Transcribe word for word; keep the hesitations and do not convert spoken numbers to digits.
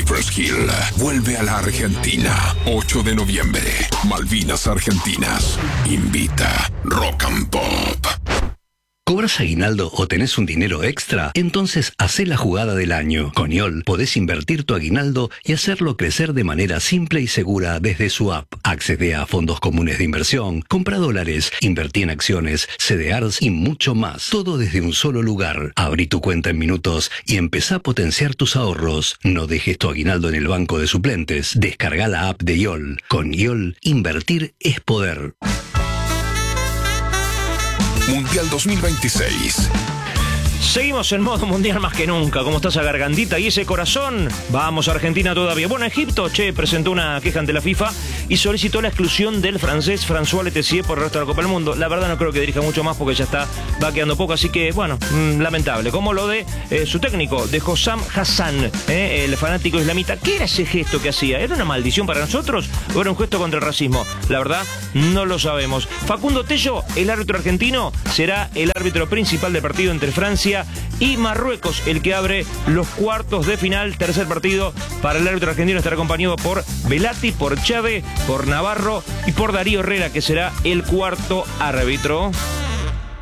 Cypress Hill vuelve a la Argentina. ocho de noviembre. Malvinas Argentinas. Invita Rock and Pop. ¿Cobras aguinaldo o tenés un dinero extra? Entonces hacé la jugada del año. Con I O L podés invertir tu aguinaldo y hacerlo crecer de manera simple y segura desde su app. Accede a fondos comunes de inversión, compra dólares, invertí en acciones, C D Rs y mucho más. Todo desde un solo lugar. Abrí tu cuenta en minutos y empezá a potenciar tus ahorros. No dejes tu aguinaldo en el banco de suplentes. Descarga la app de I O L. Con I O L, invertir es poder. Mundial dos mil veintiséis. Seguimos en modo mundial más que nunca. ¿Cómo está esa gargantita y ese corazón? Vamos a Argentina todavía. Bueno, Egipto, che, presentó una queja ante la FIFA y solicitó la exclusión del francés François Letessier por el resto de la Copa del Mundo. La verdad no creo que dirija mucho más porque ya está, va quedando poco, así que, bueno, mmm, lamentable. Como lo de eh, su técnico, de Hossam Hassan, eh, el fanático islamita. ¿Qué era ese gesto que hacía? ¿Era una maldición para nosotros o era un gesto contra el racismo? La verdad, no lo sabemos. Facundo Tello, el árbitro argentino, será el árbitro principal del partido entre Francia y Marruecos, el que abre los cuartos de final. Tercer partido para el árbitro argentino, estará acompañado por Velati, por Chávez, por Navarro y por Darío Herrera, que será el cuarto árbitro.